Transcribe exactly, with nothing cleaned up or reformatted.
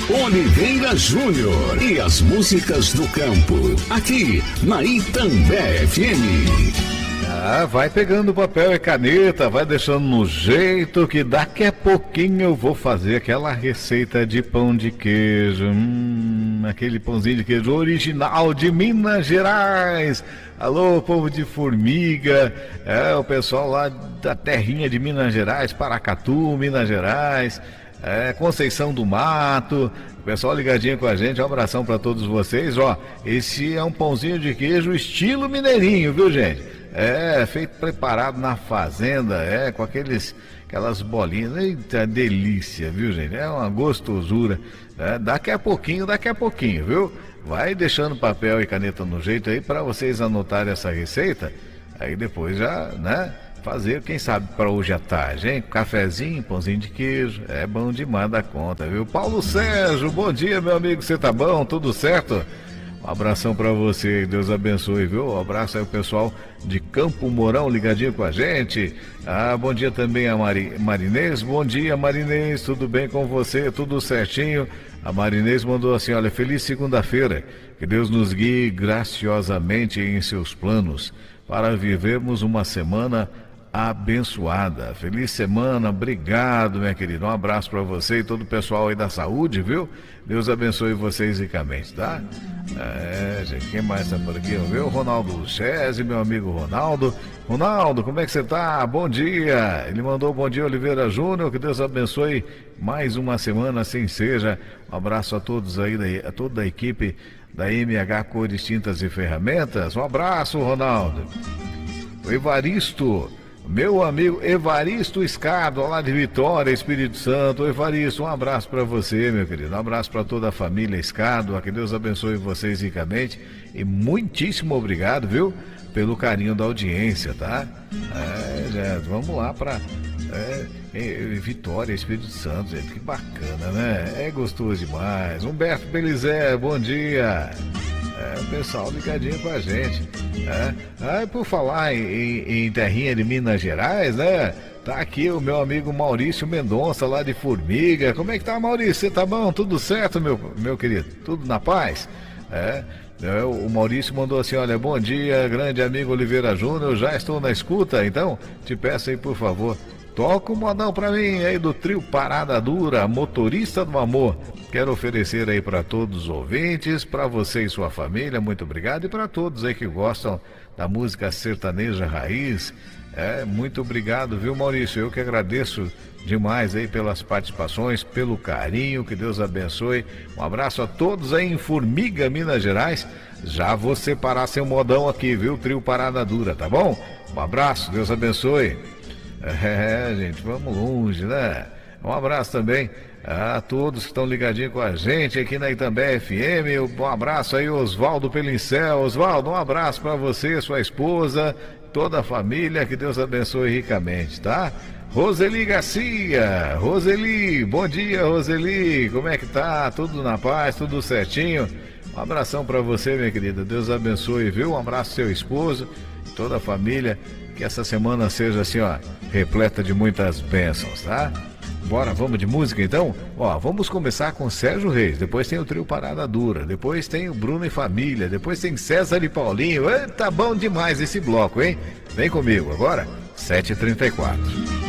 Oliveira Júnior e as músicas do campo, aqui na Itambé F M. Ah, vai pegando papel e caneta, vai deixando no jeito que daqui a pouquinho eu vou fazer aquela receita de pão de queijo. Hum, aquele pãozinho de queijo original de Minas Gerais. Alô, povo de Formiga, é o pessoal lá da terrinha de Minas Gerais, Paracatu, Minas Gerais, é, Conceição do Mato, o pessoal ligadinho com a gente, um abração para todos vocês. Ó, esse é um pãozinho de queijo estilo mineirinho, viu, gente? É, feito preparado na fazenda, é, com aqueles, aquelas bolinhas, eita delícia, viu, gente? É uma gostosura, é, daqui a pouquinho, daqui a pouquinho, viu? Vai deixando papel e caneta no jeito aí para vocês anotarem essa receita, aí depois já, né, fazer, quem sabe para hoje à tarde, hein? Cafezinho, pãozinho de queijo, é bom demais da conta, viu? Paulo Sérgio, bom dia, meu amigo, você tá bom? Tudo certo? Um abração para você, Deus abençoe, viu? Um abraço aí o pessoal de Campo Mourão ligadinho com a gente. Ah, bom dia também a Mari, Marinês, bom dia Marinês, tudo bem com você? Tudo certinho? A Marinês mandou assim, olha, feliz segunda-feira, que Deus nos guie graciosamente em seus planos, para vivermos uma semana abençoada. Feliz semana, obrigado, minha querida. Um abraço para você e todo o pessoal aí da saúde, viu? Deus abençoe vocês ricamente, tá? É, gente, quem mais tá por aqui? Viu? Ronaldo Chese, meu amigo Ronaldo. Ronaldo, como é que você tá? Bom dia. Ele mandou bom dia, Oliveira Júnior. Que Deus abençoe mais uma semana, assim seja. Um abraço a todos aí, a toda a equipe da M H Cores, Tintas e Ferramentas. Um abraço, Ronaldo. O Evaristo, meu amigo Evaristo Escado, lá de Vitória, Espírito Santo. Evaristo, um abraço para você, meu querido. Um abraço para toda a família Escado. Que Deus abençoe vocês ricamente. E muitíssimo obrigado, viu? Pelo carinho da audiência, tá? É, gente, vamos lá para é, é, Vitória, Espírito Santo, gente. Que bacana, né? É gostoso demais. Humberto Belizé, bom dia. É, o pessoal ligadinho com a gente, né? Ah, por falar em, em, em terrinha de Minas Gerais, né? Tá aqui o meu amigo Maurício Mendonça, lá de Formiga. Como é que tá, Maurício? Você tá bom? Tudo certo, meu, meu querido? Tudo na paz? É, é, o Maurício mandou assim, olha, bom dia, grande amigo Oliveira Júnior, já estou na escuta, então te peço aí, por favor, toca um modão pra mim aí do trio Parada Dura, Motorista do Amor. Quero oferecer aí para todos os ouvintes, para você e sua família, muito obrigado. E para todos aí que gostam da música sertaneja raiz, é, muito obrigado, viu, Maurício? Eu que agradeço demais aí pelas participações, pelo carinho, que Deus abençoe. Um abraço a todos aí em Formiga, Minas Gerais. Já vou separar seu modão aqui, viu, trio Parada Dura, tá bom? Um abraço, Deus abençoe. É, gente, vamos longe, né? Um abraço também a todos que estão ligadinhos com a gente aqui na Itambé F M. Um abraço aí, Oswaldo Pelincel. Oswaldo, um abraço para você, sua esposa, toda a família, que Deus abençoe ricamente, tá? Roseli Garcia, Roseli, bom dia, Roseli, como é que tá? Tudo na paz, tudo certinho? Um abração para você, minha querida, Deus abençoe, viu? Um abraço ao seu esposo, toda a família, que essa semana seja assim, ó, repleta de muitas bênçãos, tá? Bora, vamos de música então? Ó, vamos começar com Sérgio Reis, depois tem o trio Parada Dura, depois tem o Bruno e Família, depois tem César e Paulinho. Tá bom demais esse bloco, hein? Vem comigo agora, sete e trinta e quatro.